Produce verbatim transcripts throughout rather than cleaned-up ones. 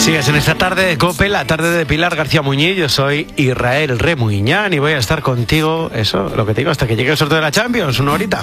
Sigues en esta tarde de COPE, la tarde de Pilar García Muñiz. Yo soy Israel Remuñán y voy a estar contigo, eso, lo que te digo, hasta que llegue el sorteo de la Champions, una horita.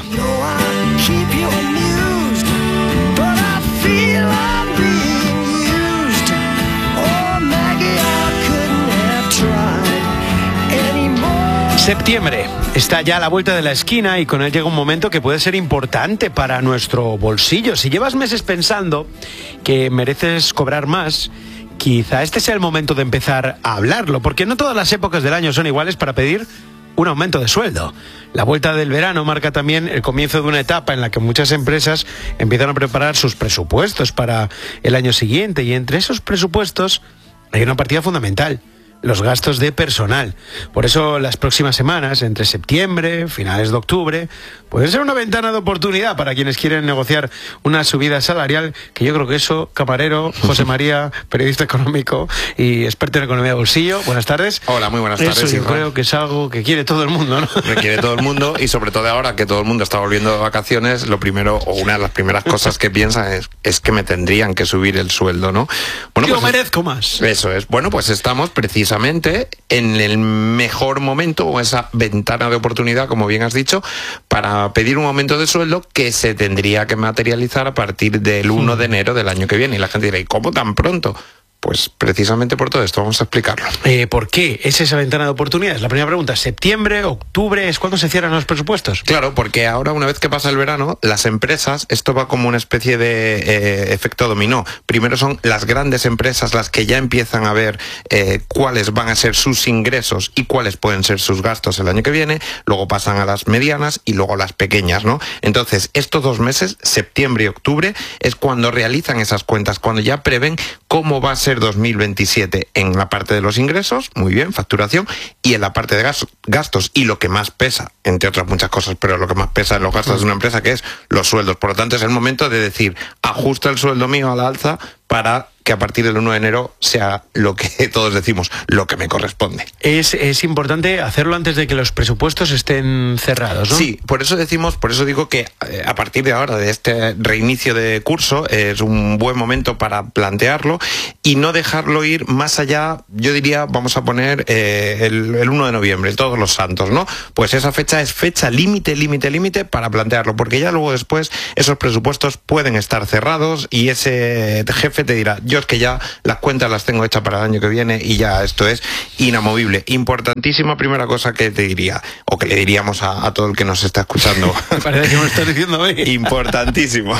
Septiembre está ya a la vuelta de la esquina y con él llega un momento que puede ser importante para nuestro bolsillo. Si llevas meses pensando que mereces cobrar más, quizá este sea el momento de empezar a hablarlo, porque no todas las épocas del año son iguales para pedir un aumento de sueldo. La vuelta del verano marca también el comienzo de una etapa en la que muchas empresas empiezan a preparar sus presupuestos para el año siguiente, y entre esos presupuestos hay una partida fundamental: los gastos de personal. Por eso las próximas semanas, entre septiembre, finales de octubre, puede ser una ventana de oportunidad para quienes quieren negociar una subida salarial, que yo creo que eso, camarero, José María, periodista económico y experto en economía de bolsillo, buenas tardes. Hola, muy buenas tardes. Eso yo Israel. creo que es algo que quiere todo el mundo, ¿no? Que quiere todo el mundo, y sobre todo ahora que todo el mundo está volviendo de vacaciones, lo primero, o una de las primeras cosas que piensa es, es que me tendrían que subir el sueldo, ¿no? Bueno, yo pues merezco más. Eso es. Bueno, pues estamos precisamente en el mejor momento, o esa ventana de oportunidad, como bien has dicho, para pedir un aumento de sueldo que se tendría que materializar a partir del uno de enero del año que viene. Y la gente dirá, ¿y cómo tan pronto? Pues precisamente por todo esto, vamos a explicarlo. Eh, ¿Por qué es esa ventana de oportunidades? La primera pregunta, ¿septiembre, octubre es cuando se cierran los presupuestos? Claro, porque ahora, una vez que pasa el verano, las empresas, esto va como una especie de eh, efecto dominó. Primero son las grandes empresas las que ya empiezan a ver eh, cuáles van a ser sus ingresos y cuáles pueden ser sus gastos el año que viene, luego pasan a las medianas y luego a las pequeñas, ¿no? Entonces, estos dos meses, septiembre y octubre, es cuando realizan esas cuentas, cuando ya prevén cómo va a ser dos mil veintisiete en la parte de los ingresos, muy bien, facturación, y en la parte de gastos, y lo que más pesa, entre otras muchas cosas, pero lo que más pesa en los gastos de una empresa, que es los sueldos. Por lo tanto, es el momento de decir, ajusta el sueldo mío a la alza para que a partir del uno de enero sea lo que todos decimos, lo que me corresponde. Es, es importante hacerlo antes de que los presupuestos estén cerrados, ¿no? Sí, por eso decimos, por eso digo que eh, a partir de ahora, de este reinicio de curso, eh, es un buen momento para plantearlo y no dejarlo ir más allá. Yo diría, vamos a poner eh, el, el uno de noviembre, el Todos los Santos, ¿no? Pues esa fecha es fecha límite, límite, límite para plantearlo, porque ya luego después esos presupuestos pueden estar cerrados y ese jefe te dirá, yo es que ya las cuentas las tengo hechas para el año que viene y ya esto es inamovible. Importantísima primera cosa que te diría, o que le diríamos a, a todo el que nos está escuchando. Parece que me lo estás diciendo a mí. Importantísimo.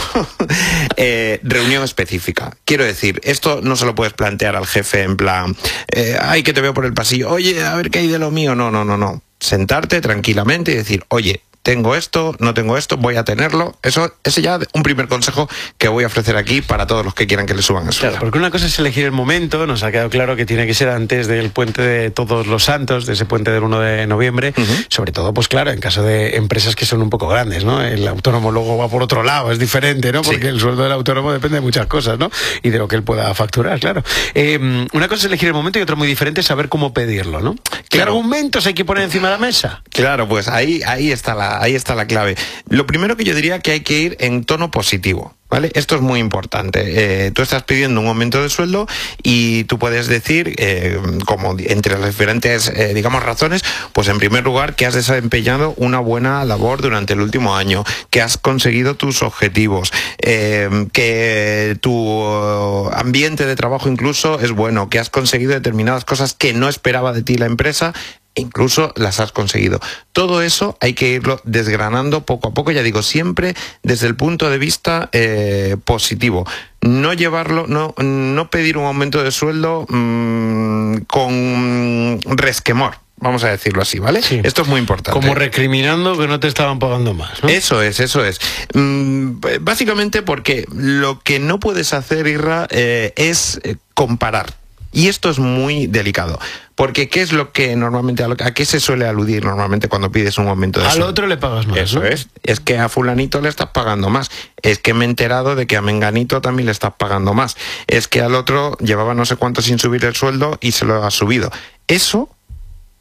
eh, reunión específica. Quiero decir, esto no se lo puedes plantear al jefe en plan, eh, ay, que te veo por el pasillo, oye, a ver qué hay de lo mío. No, no, no, no. Sentarte tranquilamente y decir, oye, tengo esto, no tengo esto, voy a tenerlo. Eso, ese ya un primer consejo que voy a ofrecer aquí para todos los que quieran que le suban el sueldo. Claro, porque una cosa es elegir el momento, nos ha quedado claro que tiene que ser antes del puente de Todos los Santos, de ese puente del uno de noviembre, uh-huh. Sobre todo, pues claro, en caso de empresas que son un poco grandes, ¿no? El autónomo luego va por otro lado, es diferente, ¿no? Porque sí. El sueldo del autónomo depende de muchas cosas, ¿no? Y de lo que él pueda facturar, claro. Eh, una cosa es elegir el momento y otra muy diferente es saber cómo pedirlo, ¿no? ¿Qué claro. argumentos hay que poner encima de la mesa? Claro, pues ahí, ahí está la, ahí está la clave. Lo primero que yo diría que hay que ir en tono positivo, ¿vale? Esto es muy importante. Eh, tú estás pidiendo un aumento de sueldo y tú puedes decir, eh, como entre las diferentes, eh, digamos, razones, pues en primer lugar que has desempeñado una buena labor durante el último año, que has conseguido tus objetivos, eh, que tu ambiente de trabajo incluso es bueno, que has conseguido determinadas cosas que no esperaba de ti la empresa, incluso las has conseguido. Todo eso hay que irlo desgranando poco a poco, ya digo, siempre desde el punto de vista eh, positivo. No llevarlo, no, no pedir un aumento de sueldo mmm, con resquemor. Vamos a decirlo así, ¿vale? Sí. Esto es muy importante. Como recriminando que no te estaban pagando más, ¿no? Eso es, eso es. Mm, básicamente porque lo que no puedes hacer, Irra, eh, es comparar. Y esto es muy delicado, porque ¿qué es lo que normalmente, a, lo, a qué se suele aludir normalmente cuando pides un aumento de sueldo? Al otro le pagas más, Eso, ¿no? es, es que a fulanito le estás pagando más, es que me he enterado de que a menganito también le estás pagando más, es que al otro llevaba no sé cuánto sin subir el sueldo y se lo has subido. Eso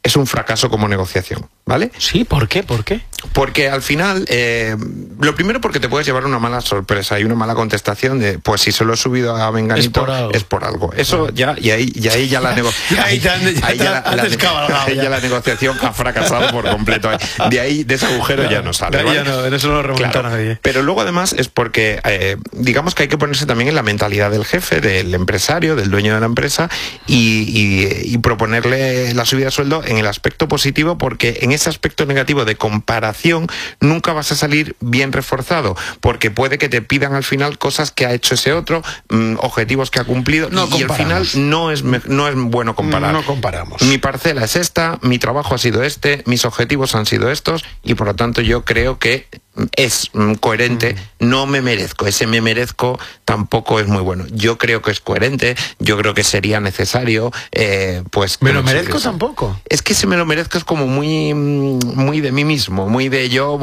es un fracaso como negociación, ¿vale? Sí, ¿por qué? ¿Por qué? Porque al final, eh, lo primero porque te puedes llevar una mala sorpresa y una mala contestación de, pues si se lo he subido a Menganito, es por algo. Es por algo. Eso bueno. ya, y ahí, y ahí ya la negociación. ahí ya, ya, ahí ya, la, la, la, ya la negociación ha fracasado por completo. De ahí, de ese agujero claro, ya no sale. ¿vale? Ya no, en eso no lo remonta claro. nadie. Pero luego además es porque, eh, digamos que hay que ponerse también en la mentalidad del jefe, del empresario, del dueño de la empresa y, y, y proponerle la subida de sueldo en el aspecto positivo, porque en ese aspecto negativo de comparación nunca vas a salir bien reforzado, porque puede que te pidan al final cosas que ha hecho ese otro, mmm, objetivos que ha cumplido, no y, y al final no es, no es bueno comparar. No comparamos. Mi parcela es esta, mi trabajo ha sido este, mis objetivos han sido estos, y por lo tanto yo creo que es coherente, mm. no me merezco, ese me merezco tampoco es muy bueno. Yo creo que es coherente, yo creo que sería necesario, eh, pues... ¿Me lo merezco tampoco? Es que ese me lo merezco es como muy, muy de mí mismo, muy de yo,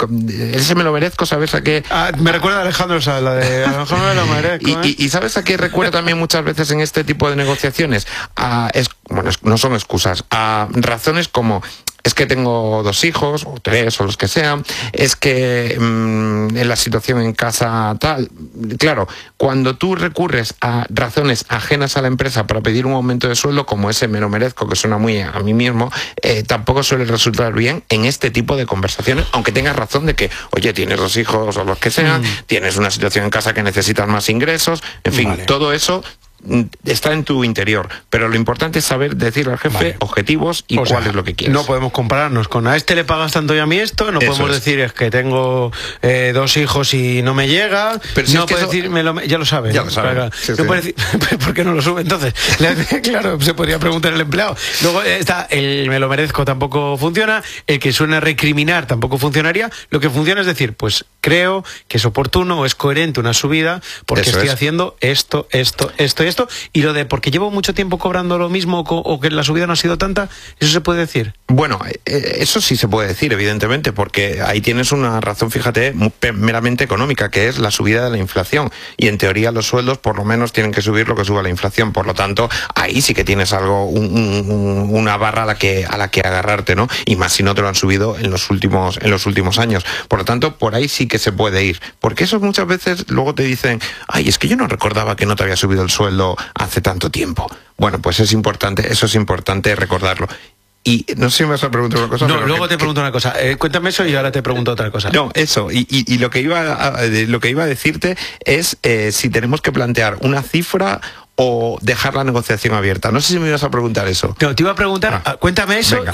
ese me lo merezco, ¿sabes a qué? Ah, me recuerda a Alejandro Sanz, la de Alejandro me lo merezco. Y, ¿eh? y, y ¿sabes a qué recuerda también muchas veces en este tipo de negociaciones? A, es, bueno, no son excusas, a razones como... es que tengo dos hijos, o tres, o los que sean, es que mmm, en la situación en casa tal. Claro, cuando tú recurres a razones ajenas a la empresa para pedir un aumento de sueldo, como ese me lo merezco, que suena muy a mí mismo, eh, tampoco suele resultar bien en este tipo de conversaciones, aunque tengas razón de que, oye, tienes dos hijos o los que sean, mm. tienes una situación en casa que necesitas más ingresos, en fin, vale. todo eso... está en tu interior, pero lo importante es saber decirle al jefe vale. objetivos y o cuál sea, es lo que quieres. No podemos compararnos con a este le pagas tanto y a mí esto, no Eso podemos es. decir es que tengo eh, dos hijos y no me llega, pero si no es puede eso... decir, me lo, ya lo sabes, ya lo sabe. Claro, sí, no sí. puede decir, ¿por qué no lo sube entonces? Claro, se podría preguntar el empleado. Luego está el me lo merezco tampoco funciona, el que suena recriminar tampoco funcionaría, lo que funciona es decir, pues creo que es oportuno o es coherente una subida porque Eso estoy es. haciendo esto, esto, esto y esto, y lo de porque llevo mucho tiempo cobrando lo mismo o que la subida no ha sido tanta, ¿eso se puede decir? Bueno, eso sí se puede decir, evidentemente, porque ahí tienes una razón, fíjate, meramente económica, que es la subida de la inflación, y en teoría los sueldos por lo menos tienen que subir lo que suba la inflación, por lo tanto, ahí sí que tienes algo, un, un, una barra a la que a la que agarrarte, ¿no? Y más si no te lo han subido en los últimos en los últimos años. Por lo tanto, por ahí sí que se puede ir, porque eso muchas veces luego te dicen, ay, es que yo no recordaba que no te había subido el sueldo hace tanto tiempo. Bueno, pues es importante, eso es importante recordarlo. Y no sé si me vas a preguntar una cosa. No, luego que, te pregunto que... una cosa. Eh, cuéntame eso y ahora te pregunto otra cosa. No, eso. Y, y, y lo que iba a, lo que iba a decirte es eh, si tenemos que plantear una cifra o dejar la negociación abierta. No sé si me ibas a preguntar eso. No, te iba a preguntar, ah, cuéntame eso. Venga.